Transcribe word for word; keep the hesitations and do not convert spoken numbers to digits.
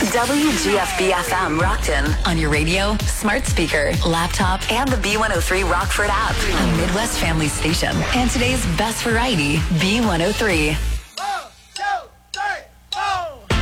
W G F B F M Rockton on your radio, smart speaker, laptop, and the B one oh three Rockford app. A Midwest Family Station. And today's best variety, B one oh three.